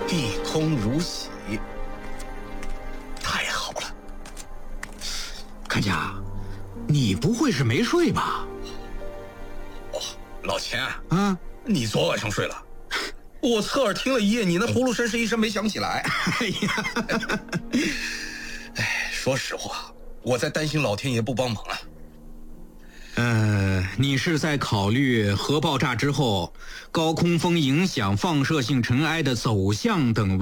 碧空如洗。太好了。 看家，你不会是没睡吧？ 哦，老钱啊， 你昨晚上睡了？我侧耳听了一夜，你那葫芦声是一声没响起来。 哎呀， 说实话，我在担心老天爷不帮忙啊。 你是在考虑核爆炸之后高空风影响放射性尘埃的走向等